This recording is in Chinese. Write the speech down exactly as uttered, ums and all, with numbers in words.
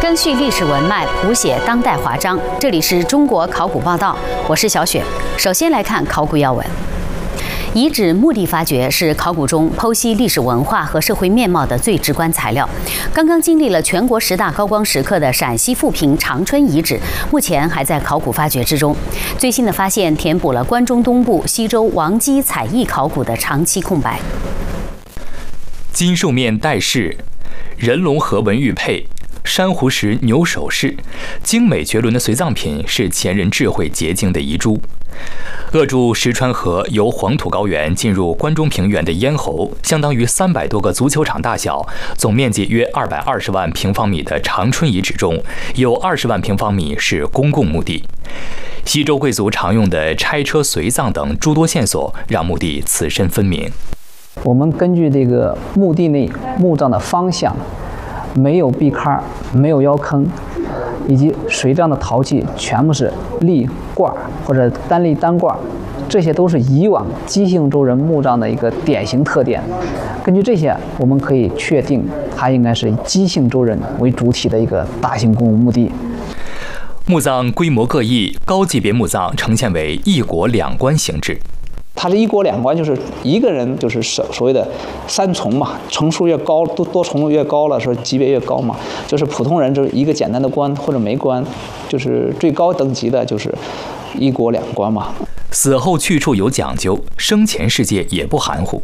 生续历史文脉，谱写当代华章。这里是中国考古报道，我是小雪。首先来看考古要闻。遗址墓地发掘是考古中剖析历史文化和社会面貌的最直观材料。刚刚经历了全国十大高光时刻的陕西富平长春遗址，目前还在考古发掘之中。最新的发现填补了关中东部西周王姬采邑考古的长期空白。 金兽面带饰，人龙合纹玉佩，珊瑚石牛首饰，精美绝伦的随葬品是前人智慧结晶的遗珠。扼住石川河由黄土高原进入关中平原的咽喉，相当于三百多个足球场大小，总面积约二百二十万平方米的长春遗址中，有二十万平方米是公共墓地。西周贵族常用的拆车随葬等诸多线索，让墓地此身分明。 我们根据这个墓地内墓葬的方向，没有壁龛，没有腰坑，以及随葬的陶器全部是立挂或者单立单挂，这些都是以往姬姓周人墓葬的一个典型特点。根据这些，我们可以确定它应该是以姬姓周人为主体的一个大型公共墓地。 墓葬规模各异，高级别墓葬呈现为一国两关形制。 它是一国两关，就是一个人就是所所谓的三重嘛，层数越高，多多重越高了，说级别越高嘛。就是普通人就是一个简单的官或者没官，就是最高等级的就是一国两关嘛。 死后去处有讲究，生前世界也不含糊。